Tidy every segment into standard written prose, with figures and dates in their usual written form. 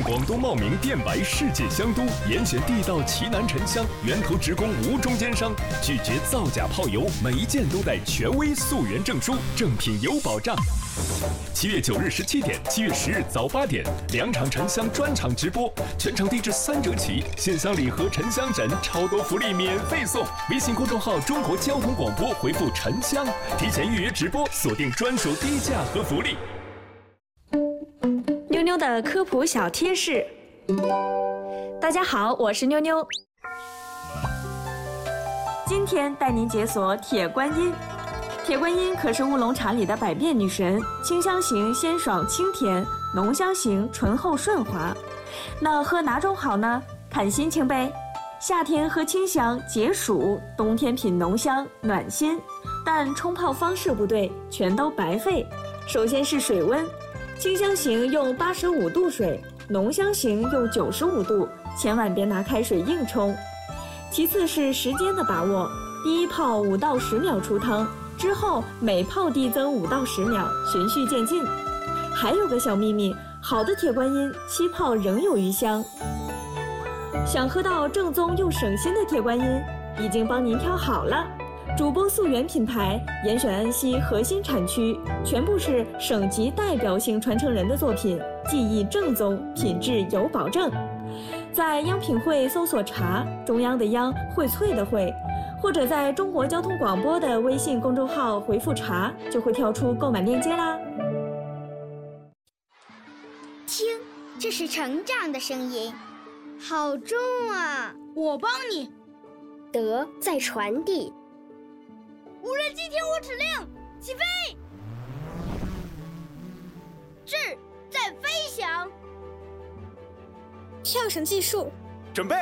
广东茂名电白世界香都，严选地道奇楠沉香，源头直供无中间商，拒绝造假泡油，每一件都带权威溯源证书，正品有保障。7月9日17点，7月10日早8点，2场沉香专场直播，全场低至3折起，线香礼盒、沉香枕，超多福利免费送。微信公众号中国交通广播回复沉香，提前预约直播，锁定专属低价和福利。 妞妞的科普小贴士。大家好，我是妞妞。今天带您解锁铁观音。铁观音可是乌龙茶里的百变女神，清香型鲜爽清甜，浓香型醇厚顺滑。那喝哪种好呢？看心情呗。夏天喝清香解暑，冬天品浓香暖心。但冲泡方式不对，全都白费。首先是水温，清香型用85度水，浓香型用95度，千万别拿开水硬冲。其次是时间的把握，第一泡5到10秒出汤，之后每泡递增5到10秒，循序渐进。还有个小秘密，好的铁观音7泡仍有余香。想喝到正宗又省心的铁观音，已经帮您挑好了。主播溯源品牌，严选安溪核心产区，全部是省级代表性传承人的作品，技艺正宗，品质有保证。在央品汇搜索茶，中央的央，荟萃的荟，或者在中国交通广播的微信公众号回复茶，就会跳出购买链接啦。 听，这是成长的声音，好重啊！ 我帮你。 德在传递。 无人机听我指令，起飞！智在飞翔。 跳绳技术， 准备。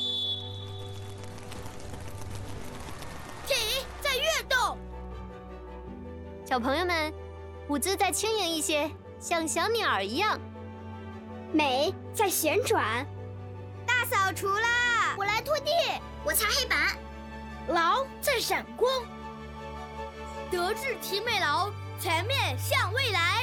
体在跃动。 小朋友们，舞姿再轻盈一些，像小鸟一样。 美在旋转。 大扫除啦！ 我来拖地，我擦黑板。 劳在闪光。德智体美劳，全面向未来。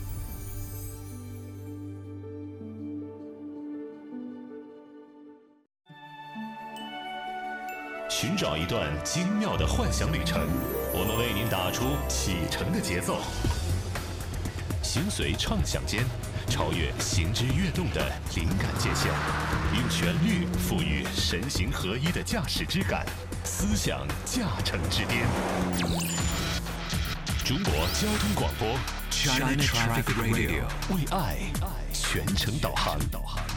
寻找一段精妙的幻想旅程，我们为您打出启程的节奏。行随畅想间，超越行之跃动的灵感界限，用旋律赋予神形合一的驾驶之感，思想驾乘之巅。中国交通广播 China Traffic Radio 为爱全程导航。